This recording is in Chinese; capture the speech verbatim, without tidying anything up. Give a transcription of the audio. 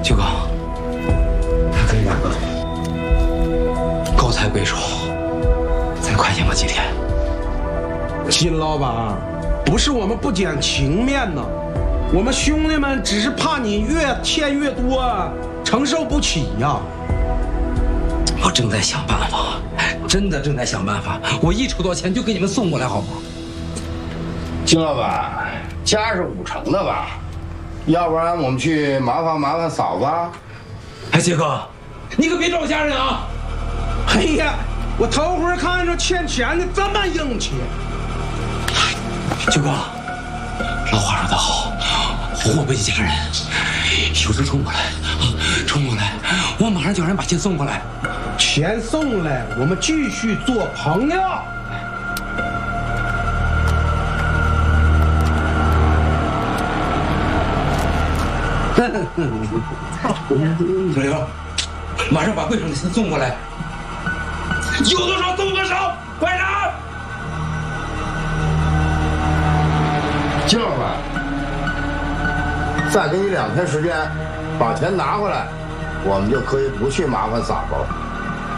九哥，他跟两个高抬贵手，再快些吧几天。 金老板，不是我们不讲情面呢，我们兄弟们只是怕你越欠越多，承受不起呀。 我正在想办法，真的正在想办法，我一筹到钱就给你们送过来，好吗？ 金老板，家是五成的吧？要不然我们去麻烦麻烦嫂子。 哎，杰哥，你可别找我家人啊！ 哎呀，我头回看着欠钱的这么硬气。 九哥，老话说得好，祸不及家人，有事冲过来，冲过来，我马上叫人把钱送过来。 钱送来，我们继续做朋友。 小刘，马上把柜上的钱送过来，有多少送多少，快点！ 金老板，再给你两天时间，把钱拿回来，我们就可以不去麻烦嫂子了。